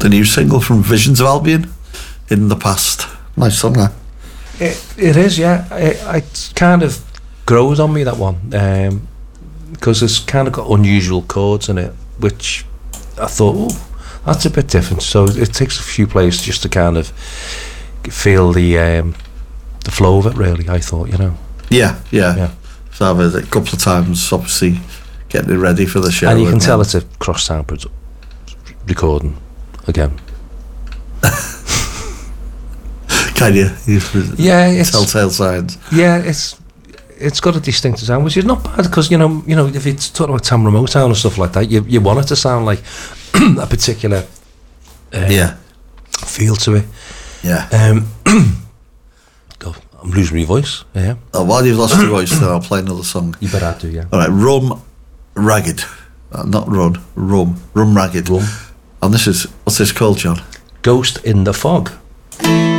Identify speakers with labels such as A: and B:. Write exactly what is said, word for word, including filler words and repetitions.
A: the new single from Visions of Albion, In the Past. Nice song, that.
B: It, it is, yeah. It, it kind of grows on me, that one, um, because it's kind of got unusual chords in it, which I thought, oh, that's a bit different. So it takes a few plays just to kind of feel the um, the flow of it, really, I thought, you know.
A: Yeah, yeah.
B: Yeah.
A: So I've heard it a couple of times, obviously, getting it ready for the show.
B: And you can
A: and
B: tell
A: then-
B: it's a cross-sound produ- recording, again.
A: Can you? You
B: Yeah, it's...
A: telltale signs.
B: Yeah, it's it's got a distinctive sound, which is not bad, because, you know, you know, if it's talking about Tamra Motown and stuff like that, you you want it to sound like a particular uh,
A: Yeah,
B: feel to it.
A: yeah.
B: Um, God, I'm losing my voice. Yeah,
A: Oh, while you've lost your voice, then I'll play another song.
B: you better do. Yeah,
A: All right, Rum Ragged. Uh, not Run, Rum. Rum Ragged.
B: Rum.
A: And this is, what's this called, John?
B: Ghost in the Fog.